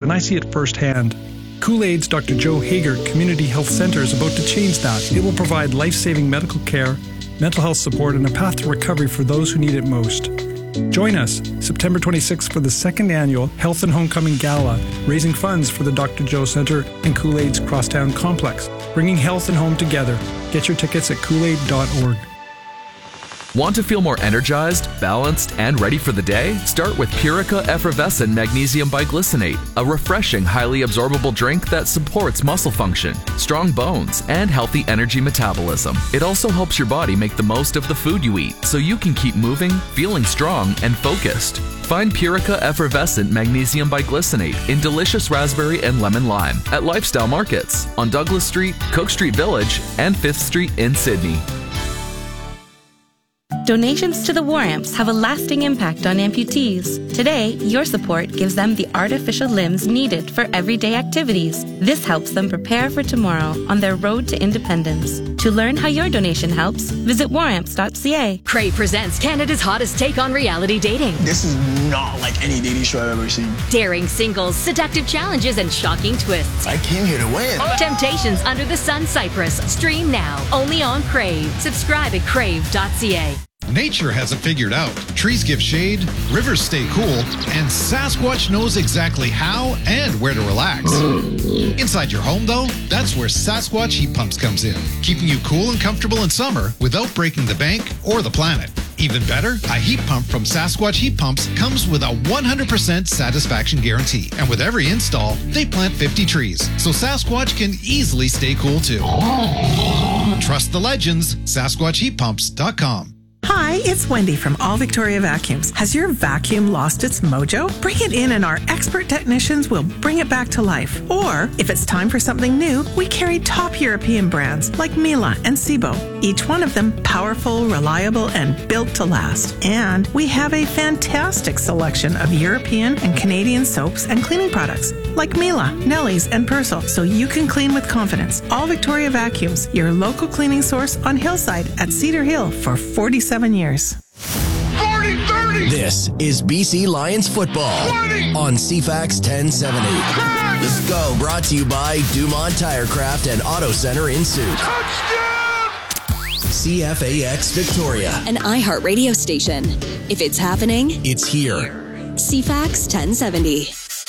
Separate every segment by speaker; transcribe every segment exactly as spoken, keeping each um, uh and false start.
Speaker 1: and I see it firsthand. Kool-Aid's Doctor Joe Hager Community Health Center is about to change that. It will provide life-saving medical care, mental health support, and a path to recovery for those who need it most. Join us September twenty-sixth for the second annual Health and Homecoming Gala, raising funds for the Doctor Joe Center and Kool-Aid's Crosstown Complex, bringing health and home together. Get your tickets at kool aid dot org.
Speaker 2: Want to feel more energized, balanced, and ready for the day? Start with Purica Effervescent Magnesium Biglycinate, a refreshing, highly absorbable drink that supports muscle function, strong bones, and healthy energy metabolism. It also helps your body make the most of the food you eat, so you can keep moving, feeling strong, and focused. Find Purica Effervescent Magnesium Biglycinate in delicious raspberry and lemon lime at Lifestyle Markets on Douglas Street, Cook Street Village, and fifth Street in Sydney.
Speaker 3: Donations to the War Amps have a lasting impact on amputees. Today, your support gives them the artificial limbs needed for everyday activities. This helps them prepare for tomorrow on their road to independence. To learn how your donation helps, visit war amps dot c a.
Speaker 4: Crave presents Canada's hottest take on reality dating.
Speaker 5: This is not like any dating show I've ever seen.
Speaker 4: Daring singles, seductive challenges, and shocking twists.
Speaker 5: I came here to win.
Speaker 4: Temptations Under the Sun Cyprus. Stream now, only on Crave. Subscribe at crave dot c a.
Speaker 6: Nature has it figured out. Trees give shade, rivers stay cool, and Sasquatch knows exactly how and where to relax. Inside your home, though, that's where Sasquatch Heat Pumps comes in, keeping you cool and comfortable in summer without breaking the bank or the planet. Even better, a heat pump from Sasquatch Heat Pumps comes with a one hundred percent satisfaction guarantee. And with every install, they plant fifty trees, so Sasquatch can easily stay cool too. Trust the legends, Sasquatch Heat Pumps dot com.
Speaker 7: Hi, it's Wendy from All Victoria Vacuums. Has your vacuum lost its mojo? Bring it in and our expert technicians will bring it back to life. Or, if it's time for something new, we carry top European brands like Miele and Sebo. Each one of them powerful, reliable, and built to last. And we have a fantastic selection of European and Canadian soaps and cleaning products like Miele, Nelly's, and Persil, so you can clean with confidence. All Victoria Vacuums, your local cleaning source on Hillside at Cedar Hill for forty-seven years.
Speaker 8: forty thirty!
Speaker 9: This is B C Lions football
Speaker 8: twenty
Speaker 9: on C FAX ten seventy.
Speaker 8: ten
Speaker 9: Let's go, brought to you by Dumont Tirecraft and Auto Center in Suit.
Speaker 8: Touchdown!
Speaker 9: C F A X Victoria.
Speaker 4: An iHeart radio station. If it's happening,
Speaker 9: It's here.
Speaker 4: C FAX ten seventy.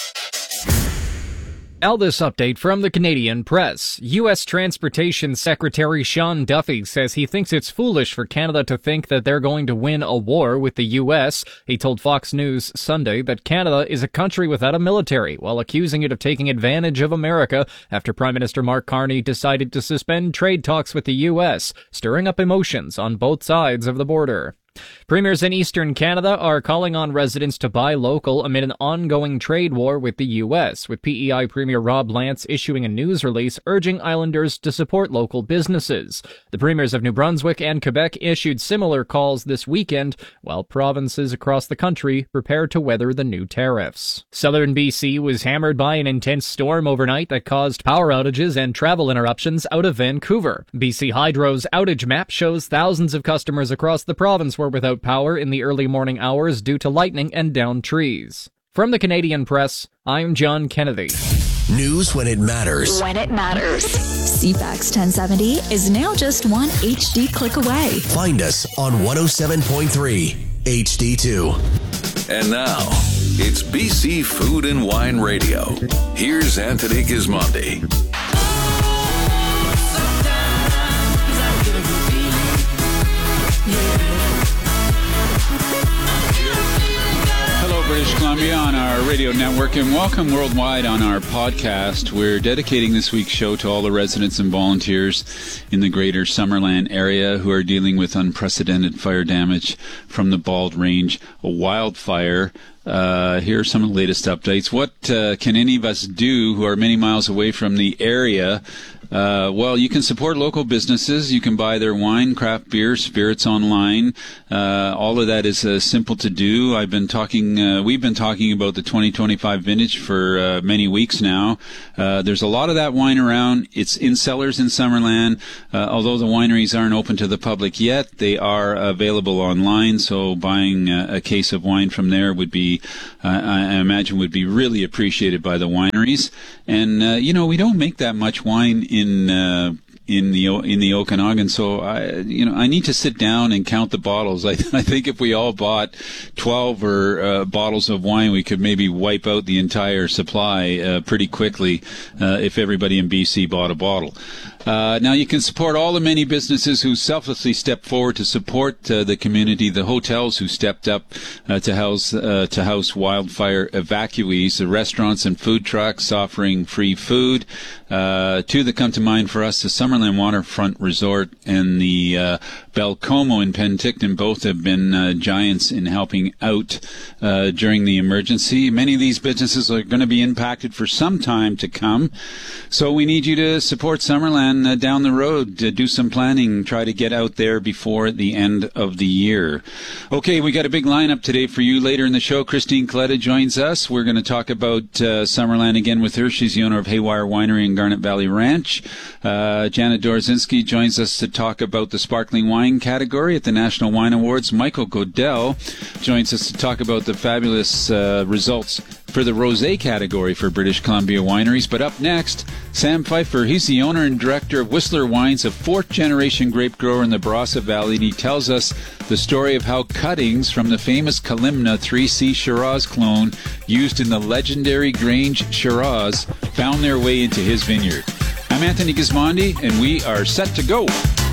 Speaker 10: Now this update from the Canadian Press. U S Transportation Secretary Sean Duffy says he thinks it's foolish for Canada to think that they're going to win a war with the U S. He told Fox News Sunday that Canada is a country without a military, while accusing it of taking advantage of America after Prime Minister Mark Carney decided to suspend trade talks with the U S, stirring up emotions on both sides of the border. Premiers in Eastern Canada are calling on residents to buy local amid an ongoing trade war with the U S, with P E I Premier Rob Lance issuing a news release urging islanders to support local businesses. The premiers of New Brunswick and Quebec issued similar calls this weekend, while provinces across the country prepare to weather the new tariffs. Southern B C was hammered by an intense storm overnight that caused power outages and travel interruptions out of Vancouver. B C Hydro's outage map shows thousands of customers across the province were without power in the early morning hours due to lightning and downed trees. From the Canadian Press, I'm John Kennedy.
Speaker 9: News when it matters.
Speaker 4: When it matters. C FAX ten seventy is now just one H D click away.
Speaker 9: Find us on one oh seven point three H D two.
Speaker 11: And now, it's B C Food and Wine Radio. Here's Anthony Gismondi.
Speaker 12: British Columbia on our radio network, and welcome worldwide on our podcast. We're dedicating this week's show to all the residents and volunteers in the greater Summerland area who are dealing with unprecedented fire damage from the Bald Range wildfire. Uh, here are some of the latest updates. What uh, can any of us do who are many miles away from the area Uh, well, you can support local businesses. You can buy their wine, craft beer, spirits online. Uh, all of that is uh, simple to do. I've been talking, uh, we've been talking about the twenty twenty-five vintage for uh, many weeks now. Uh, there's a lot of that wine around. It's in cellars in Summerland. Uh, although the wineries aren't open to the public yet, they are available online. So buying uh, a case of wine from there would be, uh, I imagine, would be really appreciated by the wineries. And, uh, you know, we don't make that much wine in, uh, in the in the Okanagan, so I you know I need to sit down and count the bottles. I, I think if we all bought twelve or uh, bottles of wine, we could maybe wipe out the entire supply uh, pretty quickly uh, if everybody in B C bought a bottle. Uh, now you can support all the many businesses who selflessly stepped forward to support uh, the community, the hotels who stepped up uh, to house uh, to house wildfire evacuees, the restaurants and food trucks offering free food. Uh, two that come to mind for us, the Summerland Waterfront Resort and the uh, Belcomo in Penticton, both have been uh, giants in helping out uh, during the emergency. Many of these businesses are going to be impacted for some time to come, so we need you to support Summerland uh, down the road, to do some planning, try to get out there before the end of the year. Okay, we got a big lineup today for you. Later in the show, Christine Coletta joins us. We're going to talk about uh, Summerland again with her. She's the owner of Haywire Winery in Garnet Valley Ranch. Uh, Janet Dorzinski joins us to talk about the sparkling wine category at the National Wine Awards. Michael Godell joins us to talk about the fabulous uh, results for the rosé category for British Columbia wineries. But up next, Sam Pfeiffer. He's the owner and director of Whistler Wines, a fourth-generation grape grower in the Barossa Valley, and he tells us the story of how cuttings from the famous Kalimna three C Shiraz clone used in the legendary Grange Shiraz found their way into his vineyard. I'm Anthony Gismondi, and we are set to go.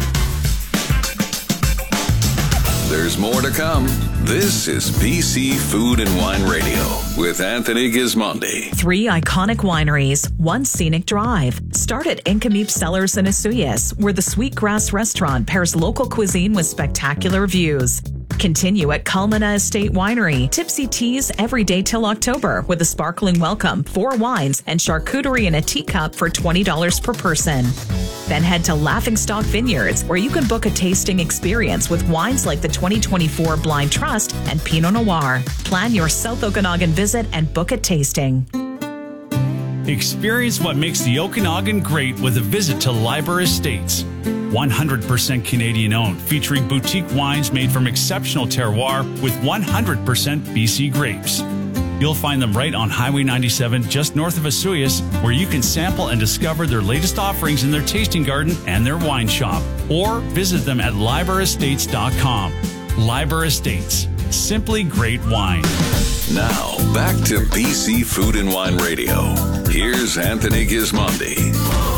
Speaker 11: There's more to come. This is B C Food and Wine Radio with Anthony Gismondi.
Speaker 13: Three iconic wineries, one scenic drive. Start at Incameep Cellars in Asuyas, where the Sweetgrass restaurant pairs local cuisine with spectacular views. Continue at Culmina Estate Winery. Tipsy teas every day till October with a sparkling welcome, four wines, and charcuterie in a teacup for twenty dollars per person. Then head to Laughingstock Vineyards, where you can book a tasting experience with wines like the twenty twenty-four Blind Trust and Pinot Noir. Plan your South Okanagan visit and book a tasting.
Speaker 14: Experience what makes the Okanagan great with a visit to Liber Estates. one hundred percent Canadian owned, featuring boutique wines made from exceptional terroir with one hundred percent B C grapes. You'll find them right on Highway ninety-seven, just north of Asuyas, where you can sample and discover their latest offerings in their tasting garden and their wine shop. Or visit them at liber estates dot com. Liber Estates, simply great wine.
Speaker 11: Now, back to B C Food and Wine Radio. Here's Anthony Gismondi.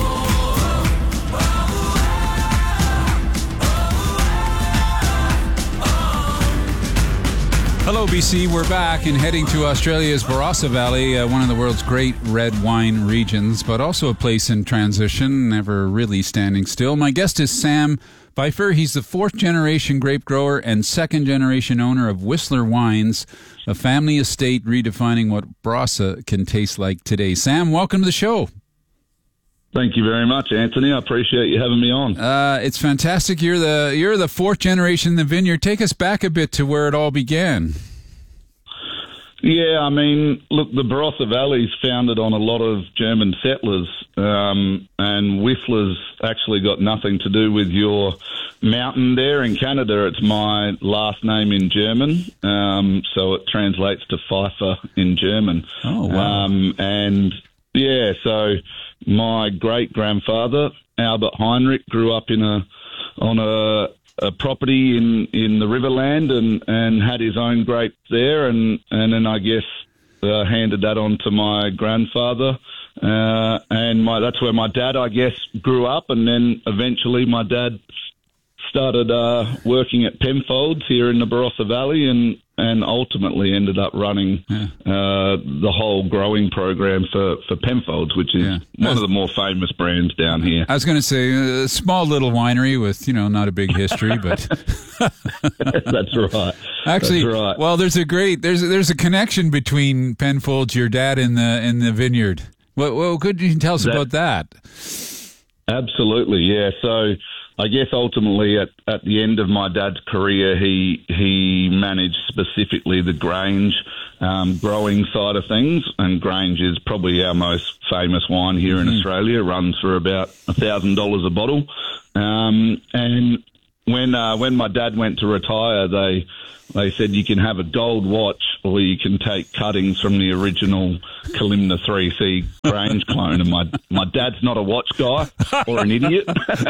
Speaker 12: Hello, B C. We're back and heading to Australia's Barossa Valley, uh, one of the world's great red wine regions, but also a place in transition, never really standing still. My guest is Sam Pfeiffer. He's the fourth-generation grape grower and second-generation owner of Whistler Wines, a family estate redefining what Barossa can taste like today. Sam, welcome to the show.
Speaker 15: Thank you very much, Anthony. I appreciate you having me on.
Speaker 12: Uh, it's fantastic. You're the you're the fourth generation in the vineyard. Take us back a bit to where it all began.
Speaker 15: Yeah, I mean, look, the Barossa Valley is founded on a lot of German settlers, um, and Whistler's actually got nothing to do with your mountain there in Canada. It's my last name in German, um, so it translates to Pfeiffer in German.
Speaker 12: Oh, wow.
Speaker 15: Um, and, yeah, so my great-grandfather, Albert Heinrich, grew up in a on a, a property in, in the Riverland and, and had his own grapes there, and, and then I guess uh, handed that on to my grandfather. Uh, and my that's where my dad, I guess, grew up, and then eventually my dad started uh, working at Penfolds here in the Barossa Valley, and and ultimately ended up running yeah. uh, the whole growing program for, for Penfolds, which is yeah. one of the more famous brands down here.
Speaker 12: I was going to say a small little winery with, you know, not a big history, but
Speaker 15: that's right.
Speaker 12: Actually,
Speaker 15: that's right.
Speaker 12: Well, there's a great there's there's a connection between Penfolds, your dad, and the in the vineyard. What what could you tell us
Speaker 15: that,
Speaker 12: about that?
Speaker 15: Absolutely, yeah. So I guess ultimately at, at the end of my dad's career, he he managed specifically the Grange um, growing side of things, and Grange is probably our most famous wine here in mm. Australia. It runs for about one thousand dollars a bottle. Um, and when uh, when my dad went to retire, they they said you can have a gold watch or you can take cuttings from the original Kalimna three C Grange clone. And my, my dad's not a watch guy or an idiot.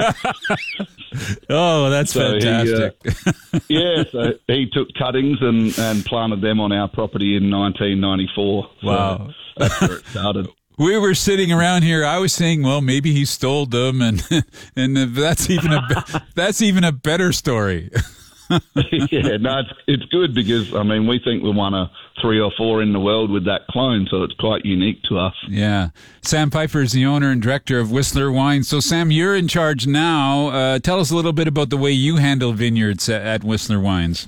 Speaker 16: Oh, that's so fantastic.
Speaker 15: He, uh, yeah, so he took cuttings and, and planted them on our property in nineteen ninety-four.
Speaker 16: Wow.
Speaker 15: So that's where it started.
Speaker 16: We were sitting around here. I was saying, well, maybe he stole them, and and that's even a that's even a better story.
Speaker 15: Yeah, no, it's, it's good because, I mean, we think we're one of three or four in the world with that clone, so it's quite unique to us.
Speaker 16: Yeah. Sam Piper is the owner and director of Whistler Wines. So, Sam, you're in charge now. Uh, tell us a little bit about the way you handle vineyards at, at Whistler Wines.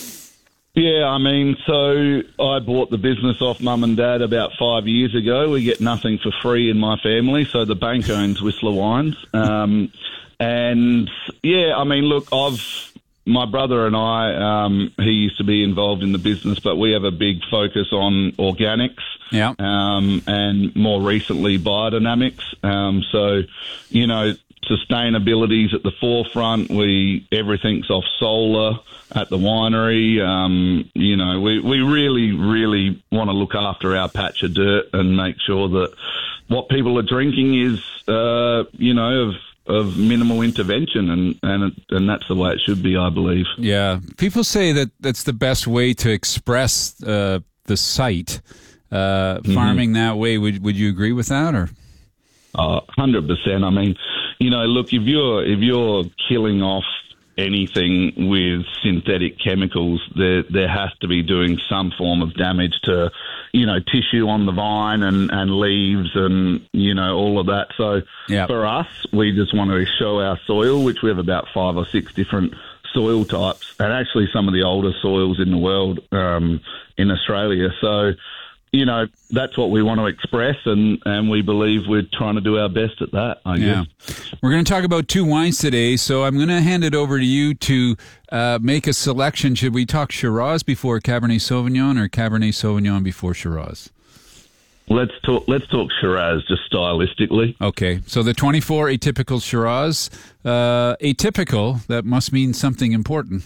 Speaker 15: Yeah, I mean, so I bought the business off Mum and Dad about five years ago. We get nothing for free in my family, so the bank owns Whistler Wines. Um, and, yeah, I mean, look, I've... My brother and I, um, he used to be involved in the business, but we have a big focus on organics,
Speaker 16: yeah,
Speaker 15: um, and more recently biodynamics. Um, so, you know, sustainability's at the forefront. We everything's off solar at the winery. Um, you know, we we really really want to look after our patch of dirt and make sure that what people are drinking is, uh, you know, of of minimal intervention, and, and and that's the way it should be, I believe.
Speaker 16: Yeah. People say that that's the best way to express uh, the site, uh, mm-hmm. farming that way. Would would you agree with that, or?
Speaker 15: Uh, one hundred percent. I mean, you know, look, if you're if you're killing off anything with synthetic chemicals, there there has to be doing some form of damage to, you know, tissue on the vine and, and leaves and, you know, all of that. So
Speaker 16: yep.
Speaker 15: for us, we just want to show our soil, which we have about five or six different soil types, and actually some of the older soils in the world um, in Australia. So, you know, that's what we want to express, and, and we believe we're trying to do our best at that, I
Speaker 16: yeah.
Speaker 15: guess.
Speaker 16: We're going to talk about two wines today, so I'm going to hand it over to you to uh, make a selection. Should we talk Shiraz before Cabernet Sauvignon, or Cabernet Sauvignon before Shiraz?
Speaker 15: Let's talk Let's talk Shiraz, just stylistically.
Speaker 16: Okay, so the twenty-four Atypical Shiraz. Uh, atypical, that must mean something important.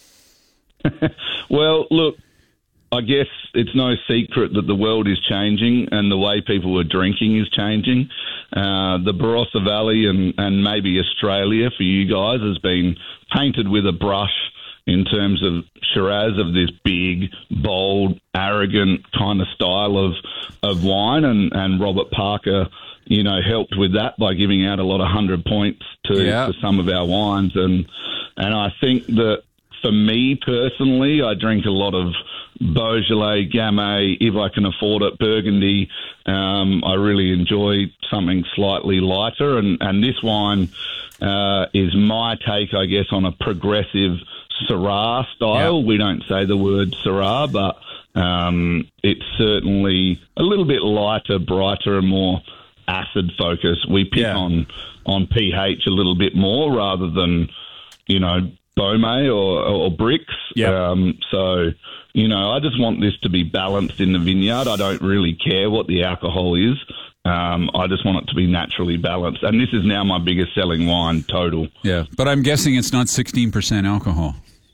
Speaker 15: Well, look, I guess it's no secret that the world is changing and the way people are drinking is changing. Uh, the Barossa Valley and, and maybe Australia for you guys has been painted with a brush in terms of Shiraz, of this big, bold, arrogant kind of style of of wine, and, and Robert Parker, you know, helped with that by giving out a lot of hundred points to,
Speaker 16: yeah.
Speaker 15: to some of our wines. And and I think that for me personally, I drink a lot of Beaujolais, Gamay, if I can afford it, Burgundy. Um, I really enjoy something slightly lighter, and, and this wine uh, is my take, I guess, on a progressive Syrah style.
Speaker 16: Yeah.
Speaker 15: We don't say the word Syrah, but um, it's certainly a little bit lighter, brighter, and more acid focused. We pick
Speaker 16: yeah.
Speaker 15: on, on pH a little bit more rather than, you know, Beaumay or, or bricks.
Speaker 16: Yeah.
Speaker 15: Um, so, you know, I just want this to be balanced in the vineyard. I don't really care what the alcohol is. Um, I just want it to be naturally balanced. And this is now my biggest selling wine total.
Speaker 16: Yeah, but I'm guessing it's not sixteen percent alcohol.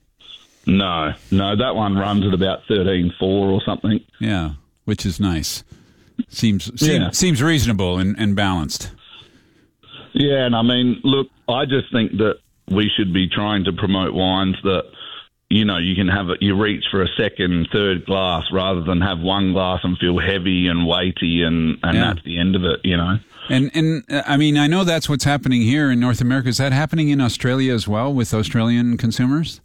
Speaker 15: No, no, that one runs at about thirteen point four or something.
Speaker 16: Yeah, which is nice. Seems seems,
Speaker 15: Yeah.
Speaker 16: seems reasonable and, and balanced.
Speaker 15: Yeah, and I mean, look, I just think that we should be trying to promote wines that, you know, you can have it, you reach for a second, third glass rather than have one glass and feel heavy and weighty, and, and
Speaker 16: Yeah.
Speaker 15: that's the end of it, you know.
Speaker 16: And, and uh, I mean, I know that's what's happening here in North America. Is that happening in Australia as well with Australian consumers?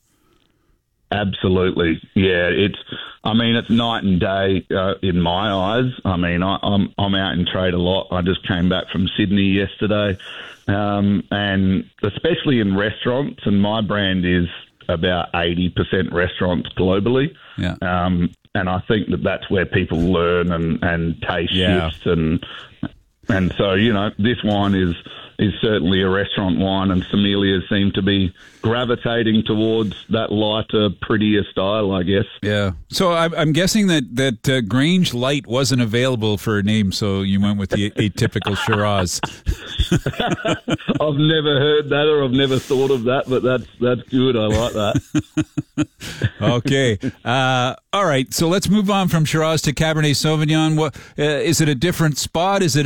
Speaker 15: Absolutely, yeah. It's, I mean, it's night and day uh, in my eyes. I mean, I, I'm I'm out in trade a lot. I just came back from Sydney yesterday, um, and especially in restaurants. And my brand is about eighty percent restaurants globally.
Speaker 16: Yeah.
Speaker 15: Um, and I think that that's where people learn and and taste
Speaker 16: Yeah.
Speaker 15: shifts, and and so, you know, this wine is is certainly a restaurant wine, and sommeliers seem to be gravitating towards that lighter, prettier style, I guess.
Speaker 16: Yeah. So I'm, I'm guessing that that uh, Grange Light wasn't available for a name, so you went with the atypical Shiraz.
Speaker 15: I've never heard that, or I've never thought of that, but that's that's good. I like that.
Speaker 16: Okay. Uh, all right. So let's move on from Shiraz to Cabernet Sauvignon. What uh, is it? A different spot? Is it